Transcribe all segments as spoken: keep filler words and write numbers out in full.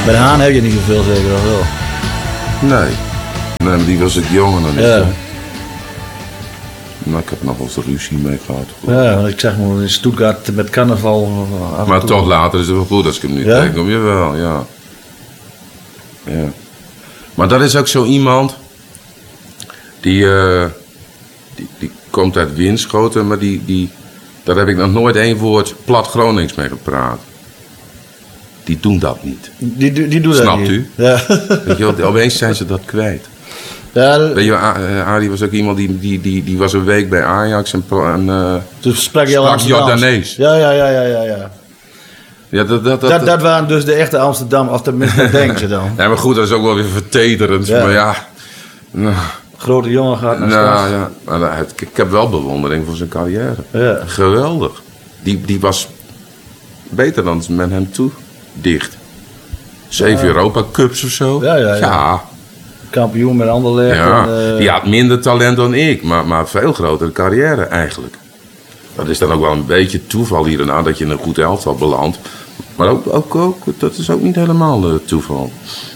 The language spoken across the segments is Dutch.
Bij de Haan heb je niet zoveel zeker, of wel? Nee. Nee, maar die was het jonger dan ik. Ja. Nou, ik heb nog wel eens ruzie mee gehad. Ja, want ik zeg maar in Stuttgart met carnaval. Maar toch later is het wel goed als ik hem nu ja? denk. Kom je wel, ja. Ja. Maar dat is ook zo iemand die, uh, die, die komt uit Winschoten, maar die, die, daar heb ik nog nooit één woord plat Gronings mee gepraat. Die doen dat niet. Die, die, die doen Snapt dat niet. u? Ja. Weet je wel, opeens zijn ze dat kwijt. Ja, de... Weet je, Arie was ook iemand die, die, die, die was een week bij Ajax en, en uh, dus sprak je al Jordanees. Ja, ja, ja, ja, ja. ja. Ja, dat, dat, dat, dat, dat waren dus de echte Amsterdam, of tenminste denken ze dan. Ja, maar goed, dat is ook wel weer vertederend. Ja. Maar ja... Nou, grote jongen gaat naar nou, stad. Ja, maar ik, ik heb wel bewondering voor zijn carrière. Ja. Geweldig. Die, die was beter dan men hem toe dicht. Zeven ja. Europa Cups of zo. Ja, ja, ja. ja. Kampioen met Anderlecht. Ja. En, uh... Die had minder talent dan ik, maar, maar veel grotere carrière eigenlijk. Dat is dan ook wel een beetje toeval hier en daar dat je in een goed elftal belandt. Maar ook, ook, ook, dat is ook niet helemaal uh, toeval.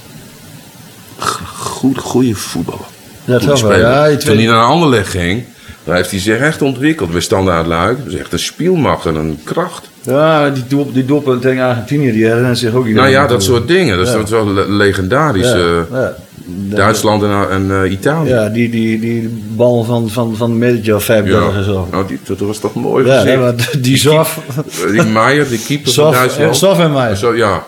Goed, goede voetballer. Ja, toch wel. Ja, Toen twee... hij naar Anderlecht ging, dan heeft hij zich echt ontwikkeld. We Standaard Luik. Dat is echt een spielmacht en een kracht. Ja, die, doel, die doelpunt tegen Argentinië, die herinnert zich ook niet. Nou ja, dat soort dingen. Dat is, ja. dat is wel le- legendarisch. Ja, uh, ja. Duitsland en, en uh, Italië. Ja, die, die, die bal van, van, van een metertje of vijfendertig ja. en zo. Nou, die, dat was toch mooi ja, gezien. Ja, die, die Zof. Die Meijer, die keeper Sof, van Duitsland. Zof en Meijer. Zo, ja.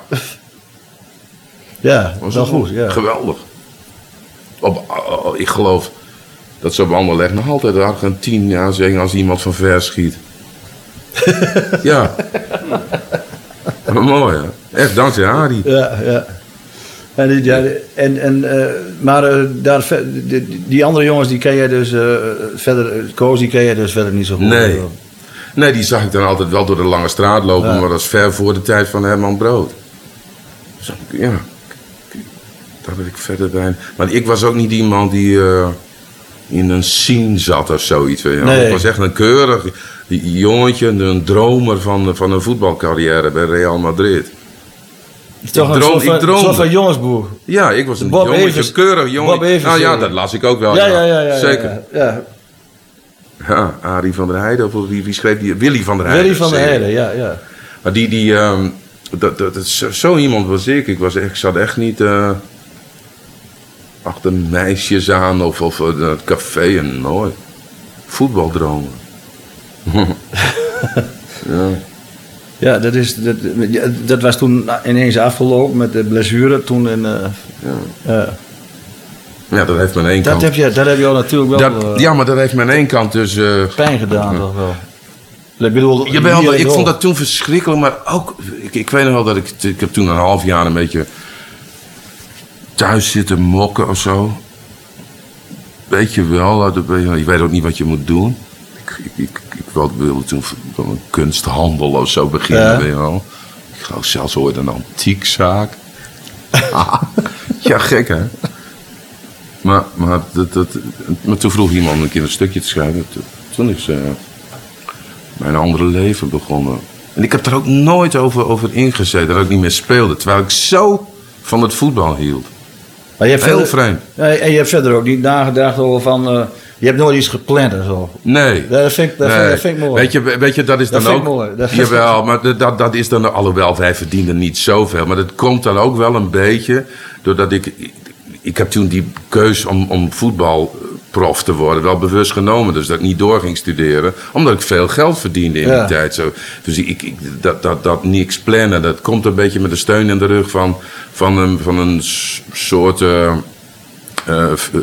Ja, was wel goed. Ja. Geweldig. Op, uh, ik geloof dat ze op Anderlecht nog altijd de Argentinië aanzingen als iemand van ver schiet. Ja. Maar mooi, hè? Echt dankzij Arie. Ja, ja. En, die, ja, en, en, uh, maar uh, daar, die, die andere jongens, die ken jij dus uh, verder, Koos, die ken jij dus verder niet zo goed. Nee. Nee, die zag ik dan altijd wel door de Lange Straat lopen, ja. Maar dat is ver voor de tijd van Herman Brood. Dus, ja, daar ben ik verder bij. Maar ik was ook niet iemand die uh, in een scene zat of zoiets. Ja. Nee. Ik was echt een keurig jongetje, een dromer van, van een voetbalcarrière bij Real Madrid. Ik toch een soort van, soort van jongensboer. Ja, ik was een Bob jongetje, Evers, keurig jongetje. Evers, nou ja, dat las ik ook wel. Ja, ja, ja. ja Zeker. Ja, ja. ja, Arie van der Heijden, of wie, wie schreef die? Willy van der Heijden. Willy van der Heijden, ja, ja. Maar die, die um, dat, dat, dat, zo, zo iemand was ik. Ik, was echt, ik zat echt niet uh, achter meisjes aan of, of uh, het café en nooit. Voetbaldromen. ja. Ja, dat, is, dat, dat was toen ineens afgelopen met de blessure. Toen in, uh, ja. Uh, ja, dat heeft me aan één dat kant... Heb je, dat heb je al natuurlijk wel... Dat, uh, ja, maar dat heeft me aan één kant dus... Uh, pijn gedaan, uh, toch wel? Ik bedoel... Jawel, ik vond dat toen verschrikkelijk, maar ook... Ik, ik weet nog wel dat ik... Ik heb toen een half jaar een beetje... thuis zitten mokken of zo. Weet je wel, je weet ook niet wat je moet doen. Ik, ik, ik, ik wilde toen van een kunsthandel of zo beginnen, ja. Weet je wel. Ik geloof zelfs ooit een antiekzaak. Ja, gek hè. Maar, maar, dat, dat, maar toen vroeg iemand een keer een stukje te schrijven. Toen is uh, mijn andere leven begonnen. En ik heb er ook nooit over, over ingezeten, dat ik niet meer speelde. Terwijl ik zo van het voetbal hield. Maar je hebt heel verder, vreemd. En je hebt verder ook niet nagedacht over van... Uh, je hebt nooit iets gepland en zo. Nee. Dat vind ik, dat nee. vind, dat vind ik mooi. Weet je, weet je, dat is dat dan vind ook... Ik mooi. Dat jawel, maar dat, dat is dan... Alhoewel, wij verdienen niet zoveel. Maar dat komt dan ook wel een beetje... Doordat ik... Ik heb toen die keus om, om voetbalprof te worden wel bewust genomen. Dus dat ik niet door ging studeren. Omdat ik veel geld verdiende in ja. die tijd. Zo. Dus ik, ik, dat, dat, dat niks plannen, dat komt een beetje met de steun in de rug van, van, een, van een soort... Uh, uh,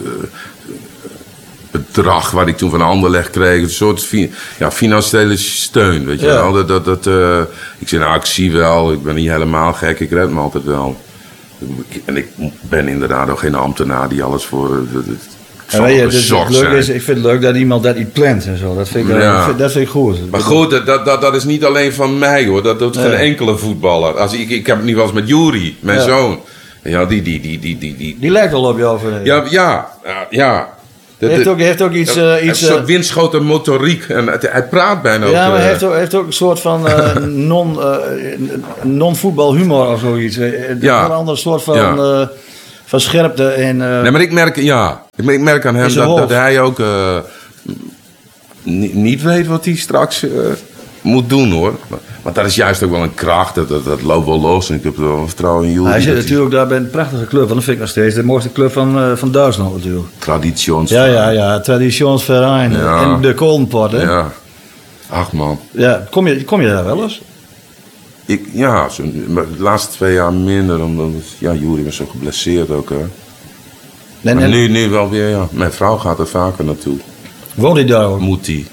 bedrag wat ik toen van Anderlecht kreeg. Een soort fi- ja, financiële steun, weet je ja. wel. Dat, dat, dat, uh, ik zei, nou, ik zie wel, ik ben niet helemaal gek, ik red me altijd wel. En ik ben inderdaad ook geen ambtenaar die alles voor... Uh, ja, weet je, dus het leuk is, ik vind het leuk dat iemand dat niet plant en zo. Dat vind ik, ja. dat vind ik goed. Maar goed, dat, dat, dat is niet alleen van mij hoor. Dat doet nee. geen enkele voetballer. Als ik, ik heb het nu wel eens met Juri, mijn ja. zoon. Ja, die, die, die, die, die, die. Die lijkt wel op jou. Voor ja, ja, ja, ja. Hij heeft ook, heeft ook iets... Uh, iets een soort windschoten motoriek. En het, hij praat bijna ook... Ja, maar hij uh, heeft ook, heeft ook een soort van uh, non, uh, non-voetbal humor of zoiets. Ja. Een ander soort van, ja. uh, van scherpte. En, uh, nee, maar ik merk, ja, ik, ik merk aan hem dat, dat hij ook uh, niet, niet weet wat hij straks uh, moet doen, hoor. Maar, maar dat is juist ook wel een kracht. Dat, dat, dat loopt wel los. En ik heb wel vertrouwen in Juri. Hij zit natuurlijk hij... daar bij een prachtige club. Want dat vind ik nog steeds de mooiste club van, uh, van Duitsland natuurlijk. Traditionsverein. Ja, ja, ja. Traditionsverein. Ja. En de Kolnpot, hè. Ja. Ach, man. Ja, kom je, kom je daar wel eens? Ik, ja, zo, de laatste twee jaar minder. Omdat ja, Juri was zo geblesseerd ook, hè. Nee, maar nee. Nu, nu wel weer, ja. Mijn vrouw gaat er vaker naartoe. Woont hij daar ook? Moet hij.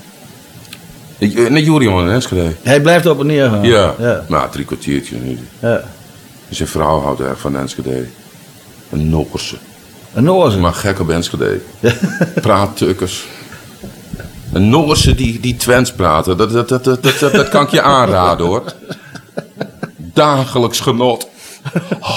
Nee, Juri in Enschede. Hij blijft op en neer gaan? Ja, ja. Maar drie kwartiertje nu. Ja. Zijn vrouw houdt erg van Enschede. Een Noorse. Een Noorse? Maar gek op Enschede. Praattukkers. Een Noorse die, die Twents praten, dat, dat, dat, dat, dat, dat kan ik je aanraden, hoor. Dagelijks genot.